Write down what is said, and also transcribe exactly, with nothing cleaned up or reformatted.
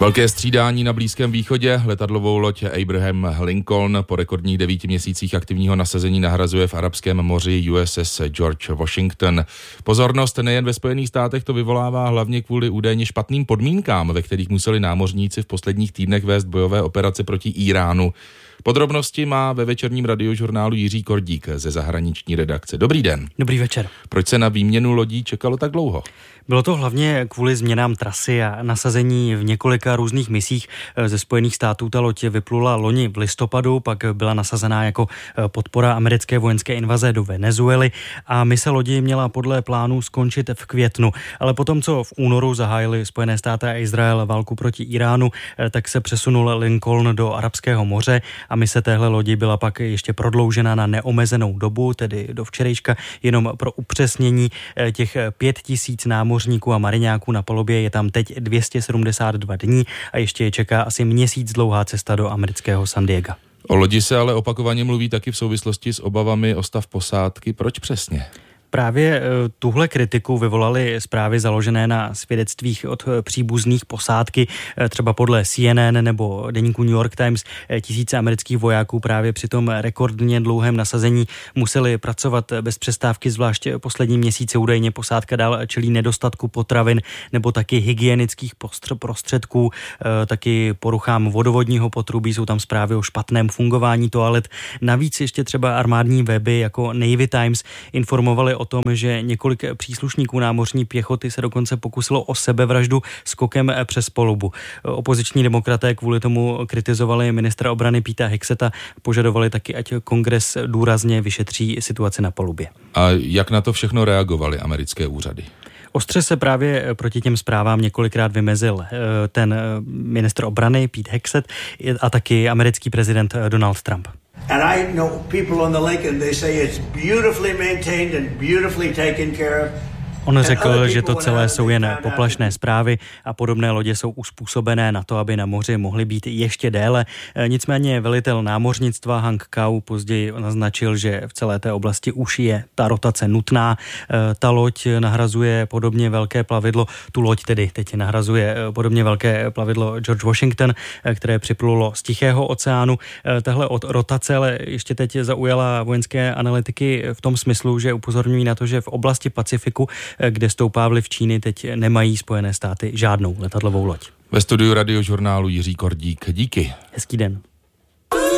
Velké střídání na Blízkém východě. Letadlovou loď Abraham Lincoln po rekordních devíti měsících aktivního nasazení nahrazuje v Arabském moři U S S George Washington. Pozornost nejen ve Spojených státech to vyvolává hlavně kvůli údajně špatným podmínkám, ve kterých museli námořníci v posledních týdnech vést bojové operace proti Íránu. Podrobnosti má ve večerním radiožurnálu Jiří Kordík ze zahraniční redakce. Dobrý den. Dobrý večer. Proč se na výměnu lodí čekalo tak dlouho? Bylo to hlavně kvůli změnám trasy a nasazení v několika různých misích. Ze Spojených států ta loď vyplula loni v listopadu, pak byla nasazená jako podpora americké vojenské invaze do Venezuely a mise lodi měla podle plánu skončit v květnu. Ale potom, co v únoru zahájili Spojené státy a Izrael válku proti Íránu, tak se přesunul Lincoln do Arabského moře a mise téhle lodi byla pak ještě prodloužena na neomezenou dobu, tedy do včerejška. Jenom pro upřesnění, těch pět tisíc námořníků a mariňáků na palubě je tam teď dvě stě sedmdesát dva dní a ještě je čeká asi měsíc dlouhá cesta do amerického San Diega. O lodi se ale opakovaně mluví taky v souvislosti s obavami o stav posádky. Proč přesně? Právě tuhle kritiku vyvolaly zprávy založené na svědectvích od příbuzných posádky, třeba podle C N N nebo deníku New York Times. Tisíce amerických vojáků právě při tom rekordně dlouhém nasazení museli pracovat bez přestávky, zvlášť poslední měsíce údajně posádka dál čelí nedostatku potravin nebo taky hygienických prostředků, taky poruchám vodovodního potrubí, jsou tam zprávy o špatném fungování toalet. Navíc ještě třeba armádní weby jako Navy Times informovali o tom, že několik příslušníků námořní pěchoty se dokonce pokusilo o sebevraždu skokem přes palubu. Opoziční demokraté kvůli tomu kritizovali ministra obrany Peta Hexeta, požadovali taky, ať kongres důrazně vyšetří situaci na palubě. A jak na to všechno reagovaly americké úřady? Ostře se právě proti těm zprávám několikrát vymezil ten ministr obrany Pete Hexet a taky americký prezident Donald Trump. And I know people on the lake and they say it's beautifully maintained and beautifully taken care of. On řekl, že to celé jsou jen poplašné zprávy a podobné lodě jsou uspůsobené na to, aby na moři mohly být ještě déle. Nicméně velitel námořnictva Hank Kau později naznačil, že v celé té oblasti už je ta rotace nutná. Ta loď nahrazuje podobně velké plavidlo, tu loď tedy teď nahrazuje podobně velké plavidlo George Washington, které připlulo z Tichého oceánu. Tahle rotace ale ještě teď zaujala vojenské analytiky v tom smyslu, že upozorňují na to, že v oblasti Pacifiku, kde stoupá vliv Číny, teď nemají Spojené státy žádnou letadlovou loď. Ve studiu radiožurnálu Jiří Kordík. Díky. Hezký den.